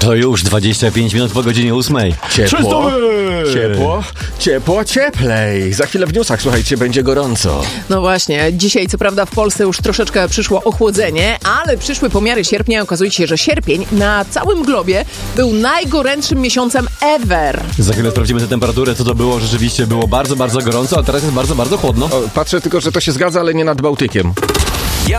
To już 25 minut po godzinie 8. Ciepło, cieplej. Za chwilę w newsach, słuchajcie, będzie gorąco. No właśnie, dzisiaj co prawda w Polsce już troszeczkę przyszło ochłodzenie, ale przyszły pomiary sierpnia i okazuje się, że sierpień na całym globie był najgorętszym miesiącem ever. Za chwilę sprawdzimy tę temperaturę, co to było. Rzeczywiście było bardzo, bardzo gorąco, a teraz jest bardzo, bardzo chłodno. Patrzę tylko, że to się zgadza, ale nie nad Bałtykiem.